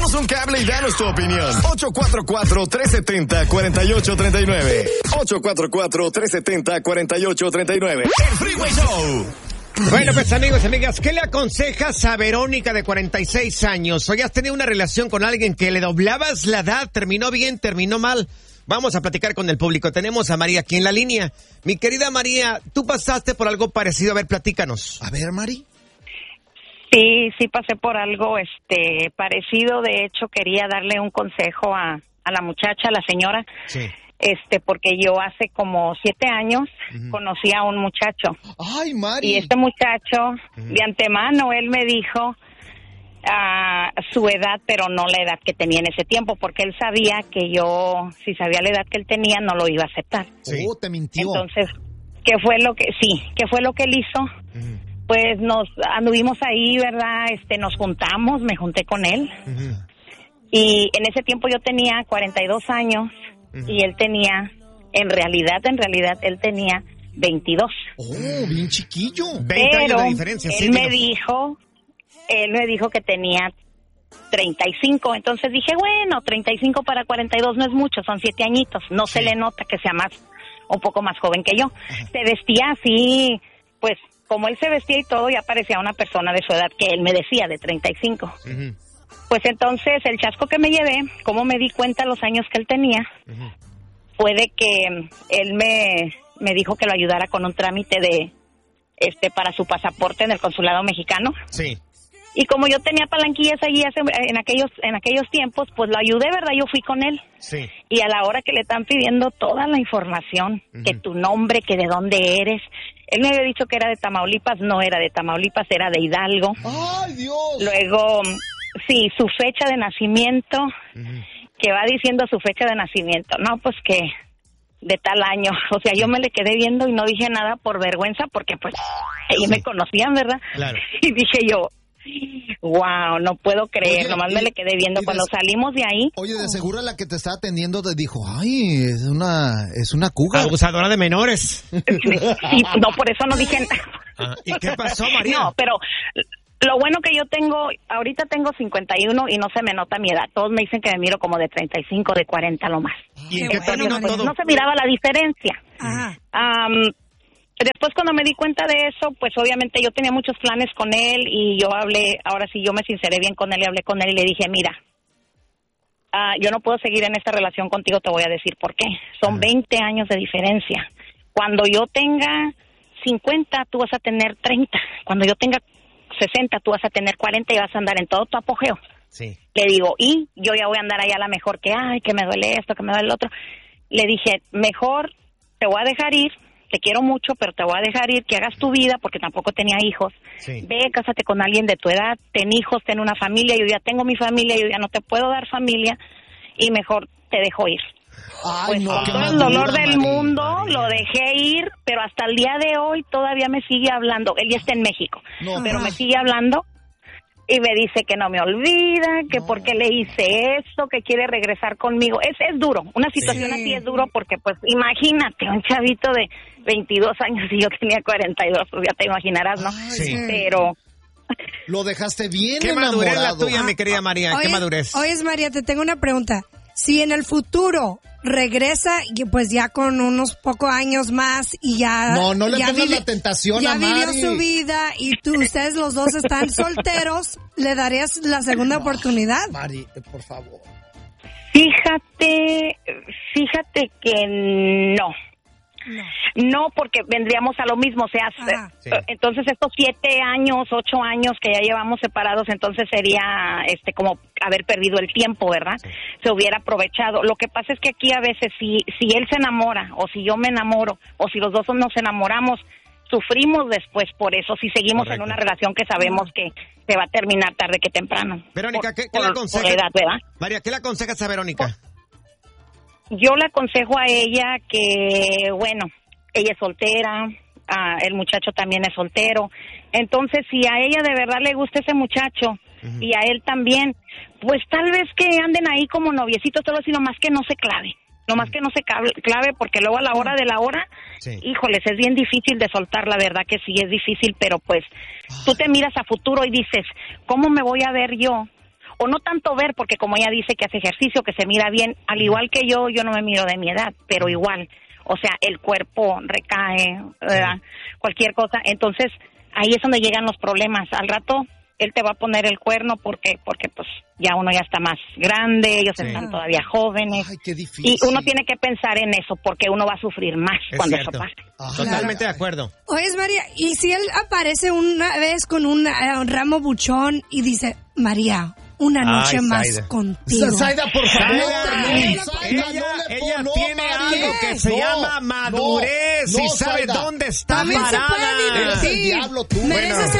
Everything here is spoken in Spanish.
Échanos un cable y danos tu opinión. 844-370-4839. 844-370-4839. El Freeway Show. Bueno, pues amigos y amigas, ¿qué le aconsejas a Verónica de 46 años? Hoy has tenido una relación con alguien que le doblabas la edad, terminó bien, terminó mal. Vamos a platicar con el público. Tenemos a María aquí en la línea. Mi querida María, tú pasaste por algo parecido. A ver, platícanos. A ver, Mari. Sí pasé por algo parecido. De hecho, quería darle un consejo a la muchacha, a la señora. Sí. Porque yo hace como 7 años conocí a un muchacho. Ay, Mari. Y este muchacho, de antemano, él me dijo su edad, pero no la edad que tenía en ese tiempo, porque él sabía que yo, si sabía la edad que él tenía, no lo iba a aceptar. Sí. Oh, te mintió. Entonces, ¿qué fue lo que él hizo? Pues nos anduvimos ahí, ¿verdad? Nos juntamos, me junté con él. Y en ese tiempo yo tenía 42 años. Y él tenía, en realidad, él tenía 22. Oh, bien chiquillo. 20 años de diferencia. Él me dijo que tenía 35. Entonces dije, bueno, 35 para 42 no es mucho, son 7 añitos. No se le nota que sea un poco más joven que yo. Se vestía así, pues, como él se vestía y todo, ya parecía una persona de su edad que él me decía, de 35. Pues entonces, el chasco que me llevé, como me di cuenta los años que él tenía, fue de que él me dijo que lo ayudara con un trámite para su pasaporte en el consulado mexicano. Sí. Y como yo tenía palanquillas allí en aquellos tiempos, pues lo ayudé, ¿verdad? Yo fui con él. Sí. Y a la hora que le están pidiendo toda la información, que tu nombre, que de dónde eres, él me había dicho que era de Tamaulipas, no era de Tamaulipas, era de Hidalgo. ¡Ay, Dios! Luego, sí, su fecha de nacimiento, que va diciendo su fecha de nacimiento. No, pues que de tal año. O sea, yo me le quedé viendo y no dije nada por vergüenza, porque pues ellos me conocían, ¿verdad? Claro. Y dije yo, wow, no puedo creer. Oye, nomás me le quedé viendo. Cuando salimos de ahí... Oye, de seguro la que te estaba atendiendo te dijo, ay, es una cougar. Abusadora de menores. Sí, no, por eso no dije nada. ¿Y qué pasó, María? No, pero lo bueno que yo ahorita tengo 51 y no se me nota mi edad. Todos me dicen que me miro como de 35, de 40 lo más. ¿Y en qué terminó todo? No se miraba la diferencia. Ajá. Después cuando me di cuenta de eso, pues obviamente yo tenía muchos planes con él y yo me sinceré bien con él y hablé con él y le dije, mira, yo no puedo seguir en esta relación contigo, te voy a decir por qué. Son 20 años de diferencia. Cuando yo tenga 50, tú vas a tener 30. Cuando yo tenga 60, tú vas a tener 40 y vas a andar en todo tu apogeo. Sí. Le digo, y yo ya voy a andar allá a la mejor que me duele esto, que me duele el otro. Le dije, mejor te voy a dejar ir. Te quiero mucho, pero te voy a dejar ir, que hagas tu vida, porque tampoco tenía hijos. Sí. Ve, cásate con alguien de tu edad, ten hijos, ten una familia. Yo ya tengo mi familia, yo ya no te puedo dar familia, y mejor te dejo ir. Ay, Pues no, con qué todo el madura, dolor del María. mundo, lo dejé ir, pero hasta el día de hoy todavía me sigue hablando. Él ya está en México, No, pero me sigue hablando. Y me dice que no me olvida, que por qué le hice esto, que quiere regresar conmigo. Es duro, una situación así es duro porque, pues, imagínate, un chavito de 22 años y yo tenía 42, pues ya te imaginarás, ¿no? Sí. Pero... Lo dejaste bien ¿Qué madurez la enamorado. tuya, mi querida María? ¿Qué madurez? Oyes, María, te tengo una pregunta. Si en el futuro regresa, y pues ya con unos pocos años más y ya... No le ya pongas la tentación a Mari. Ya vivió su vida y ustedes los dos están solteros, ¿le darías la segunda oportunidad? Mari, por favor. Fíjate que no. No, porque vendríamos a lo mismo, o sea, Sí. entonces estos 7 años, 8 años que ya llevamos separados, entonces sería como haber perdido el tiempo, ¿verdad? Sí. Se hubiera aprovechado. Lo que pasa es que aquí a veces si él se enamora, o si yo me enamoro, o si los dos nos enamoramos, sufrimos después por eso, si seguimos en una relación que sabemos que se va a terminar tarde que temprano. Verónica, ¿qué le aconsejas? Por edad, ¿verdad? María, ¿qué le aconsejas a Verónica? Yo le aconsejo a ella que, bueno, ella es soltera, el muchacho también es soltero. Entonces, si a ella de verdad le gusta ese muchacho y a él también, pues tal vez que anden ahí como noviecitos, todo así, nomás que no se clave. Nomás que no se clave, porque luego a la hora de la hora, híjoles, es bien difícil de soltar, la verdad que sí es difícil, pero pues tú te miras a futuro y dices, ¿cómo me voy a ver yo? o no tanto ver, porque como ella dice que hace ejercicio, que se mira bien, al igual que yo no me miro de mi edad, pero igual, o sea, el cuerpo recae, cualquier cosa. Entonces, ahí es donde llegan los problemas. Al rato, él te va a poner el cuerno porque pues ya uno ya está más grande, ellos están todavía jóvenes. Ay, qué difícil. Y uno tiene que pensar en eso, porque uno va a sufrir más cuando eso pase. Totalmente de acuerdo. Oye, María, ¿y si él aparece una vez con un ramo buchón y dice, María, una noche más contigo? Zaida, por favor. Ella tiene algo que se llama madurez y sabe dónde está También se parada. puede divertir. Eres el diablo tú. Mereces